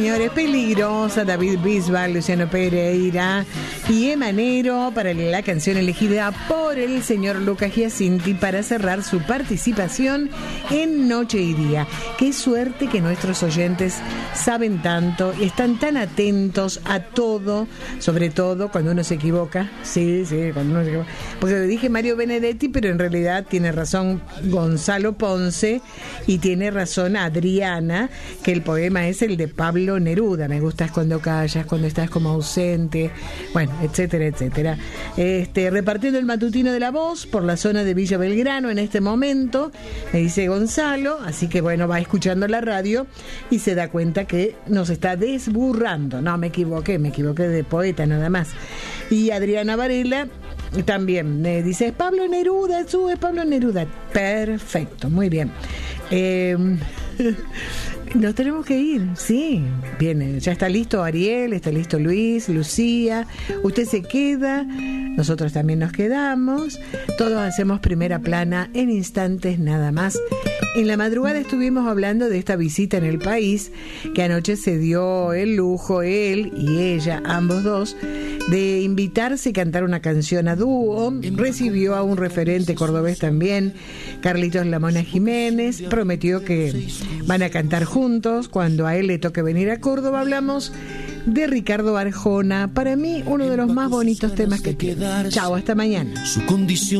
Señores, Peligrosa, David Bisbal, Luciano Pereira y Emanero para la canción elegida por el señor Lucas Giacinti para cerrar su participación en Noche y Día. Qué suerte que nuestros oyentes saben tanto y están tan atentos a todo, sobre todo cuando uno se equivoca. Sí, cuando uno se equivoca. Porque dije Mario Benedetti, pero en realidad tiene razón Gonzalo Ponce y tiene razón Adriana, que el poema es el de Pablo Neruda. Me gustas cuando callas, cuando estás como ausente, bueno, etcétera, etcétera. Repartiendo el matutino de La Voz por la zona de Villa Belgrano en este momento, me dice Gonzalo, así que bueno, va escuchando la radio y se da cuenta que nos está desburrando. No, me equivoqué de poeta nada más. Y Adriana Varela también dice, es Pablo Neruda, es Pablo Neruda. Perfecto, muy bien. Nos tenemos que ir, sí. Bien, ya está listo Ariel, está listo Luis, Lucía. Usted se queda, nosotros también nos quedamos. Todos hacemos primera plana en instantes nada más. En la madrugada estuvimos hablando de esta visita en el país, que anoche se dio el lujo, él y ella, ambos dos, de invitarse y cantar una canción a dúo. Recibió a un referente cordobés también, Carlitos Lamona Jiménez. Prometió que van a cantar juntos cuando a él le toque venir a Córdoba. Hablamos de Ricardo Arjona, para mí uno de los más bonitos temas que tiene. Chao, hasta mañana. Su condición